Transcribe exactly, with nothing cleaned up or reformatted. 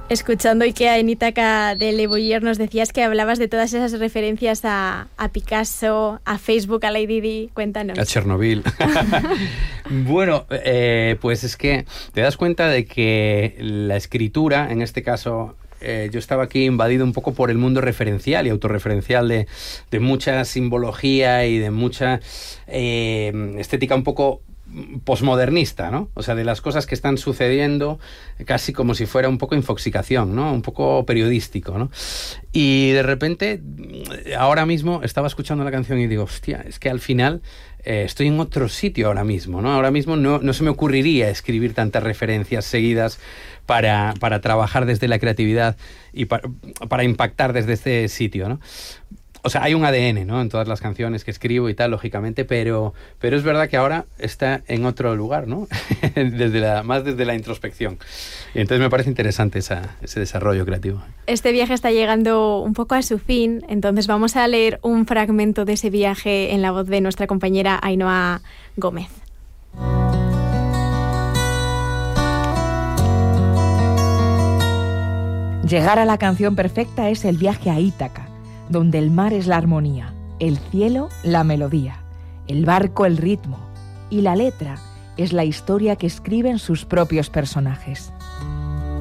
Escuchando Ikea en Ítaca de Le Boyer, nos decías que hablabas de todas esas referencias a, a Picasso, a Facebook, a Lady Di. Cuéntanos. A Chernobyl. Bueno, eh, pues es que te das cuenta de que la escritura, en este caso, eh, yo estaba aquí invadido un poco por el mundo referencial y autorreferencial de, de mucha simbología y de mucha eh, estética un poco posmodernista, ¿no? O sea, de las cosas que están sucediendo casi como si fuera un poco infoxicación, ¿no? Un poco periodístico, ¿no? Y de repente, ahora mismo estaba escuchando la canción y digo, hostia, es que al final eh, estoy en otro sitio ahora mismo, ¿no? Ahora mismo no, no se me ocurriría escribir tantas referencias seguidas para, para trabajar desde la creatividad y para, para impactar desde este sitio, ¿no? O sea, hay un A D N, ¿no? En todas las canciones que escribo y tal, lógicamente, pero, pero es verdad que ahora está en otro lugar, ¿no? desde la, más desde la introspección. Y entonces me parece interesante esa, ese desarrollo creativo. Este viaje está llegando un poco a su fin, entonces vamos a leer un fragmento de ese viaje en la voz de nuestra compañera Ainhoa Gómez. Llegar a la canción perfecta es el viaje a Ítaca, donde el mar es la armonía, el cielo la melodía, el barco el ritmo y la letra es la historia que escriben sus propios personajes.